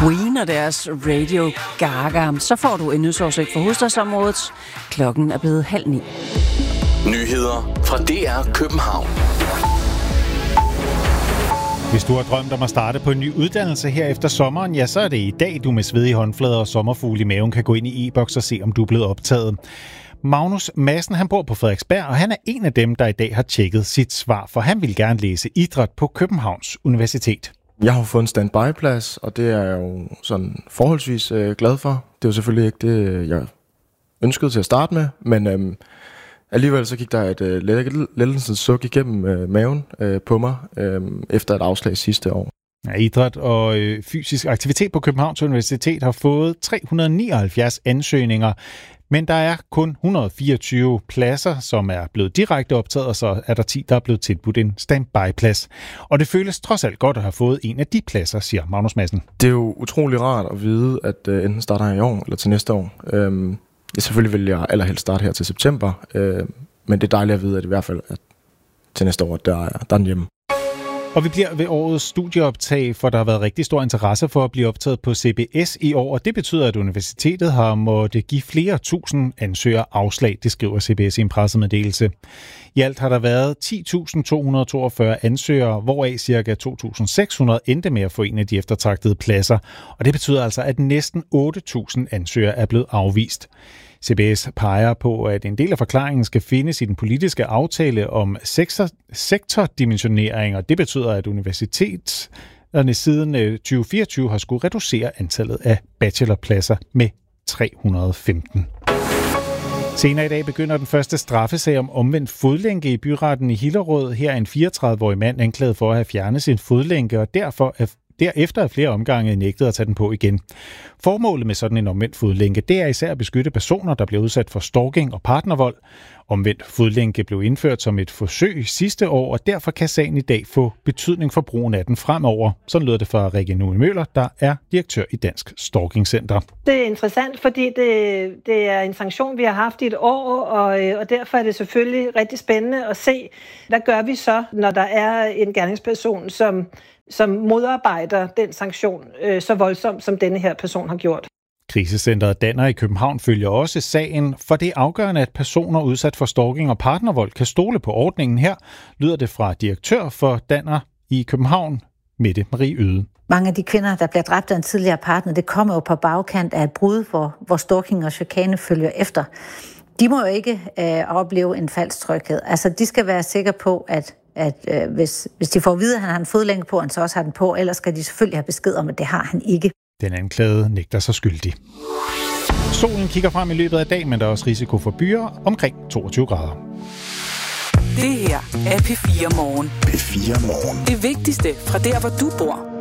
Queen og deres Radio Gaga. Så får du en nyhedsoversigt for hovedstadsområdet. Klokken er blevet 8:30. Nyheder fra DR København. Hvis du har drømt om at starte på en ny uddannelse her efter sommeren, ja, så er det i dag, du med svedige håndflader og sommerfugle i maven kan gå ind i e-boks og se, om du er blevet optaget. Magnus Madsen, han bor på Frederiksberg, og han er en af dem, der i dag har tjekket sit svar, for han vil gerne læse idræt på Københavns Universitet. Jeg har fået en standby-plads, og det er jeg jo sådan forholdsvis glad for. Det er jo selvfølgelig ikke det, jeg ønskede til at starte med, men alligevel så gik der et lettelsens suk igennem maven på mig efter et afslag sidste år. Ja, idræt og fysisk aktivitet på Københavns Universitet har fået 379 ansøgninger, men der er kun 124 pladser, som er blevet direkte optaget, og så er der 10, der er blevet tilbudt en standby-plads. Og det føles trods alt godt at have fået en af de pladser, siger Magnus Madsen. Det er jo utrolig rart at vide, at enten starter jeg i år eller til næste år. Selvfølgelig vil jeg allerhelst starte her til september, men det er dejligt at vide, at i hvert fald at til næste år, der er den hjemme. Og vi bliver ved årets studieoptag, for der har været rigtig stor interesse for at blive optaget på CBS i år, og det betyder, at universitetet har måttet give flere tusind ansøgere afslag, det skriver CBS i en pressemeddelelse. I alt har der været 10.242 ansøgere, hvoraf ca. 2.600 endte med at få en af de eftertragtede pladser, og det betyder altså, at næsten 8.000 ansøgere er blevet afvist. CBS peger på, at en del af forklaringen skal findes i den politiske aftale om sektordimensionering, og det betyder, at universiteterne siden 2024 har skulle reducere antallet af bachelorpladser med 315. Senere i dag begynder den første straffesag om omvendt fodlænke i byretten i Hillerød. Her er en 34-årig mand anklaget for at have fjernet sin fodlænke, og derefter er flere omgange nægtet at tage den på igen. Formålet med sådan en omvendt fodlænke, det er især at beskytte personer, der bliver udsat for stalking og partnervold. Omvendt fodlænke blev indført som et forsøg sidste år, og derfor kan sagen i dag få betydning for brugen af den fremover. Sådan lød det fra Rikke Nune Møller, der er direktør i Dansk Stalking Center. Det er interessant, fordi det er en sanktion, vi har haft i et år, og derfor er det selvfølgelig rigtig spændende at se, hvad gør vi så, når der er en gerningsperson, som modarbejder den sanktion så voldsomt, som denne her person har gjort. Krisecenteret Danner i København følger også sagen, for det er afgørende, at personer udsat for stalking og partnervold kan stole på ordningen her, lyder det fra direktør for Danner i København, Mette Marie Yde. Mange af de kvinder, der bliver dræbt af en tidligere partner, det kommer jo på bagkant af et brud, hvor stalking og chikane følger efter. De må jo ikke opleve en falsk tryghed. Altså, de skal være sikre på, at hvis de får at vide, at han har en fodlænke på, han så også har den på, ellers skal de selvfølgelig have besked om, at det har han ikke. Den anklagede nægter sig skyldig. Solen kigger frem i løbet af dagen, men der er også risiko for byer omkring 22 grader. Det her er P4 Morgen. P4 Morgen. Det vigtigste fra der, hvor du bor.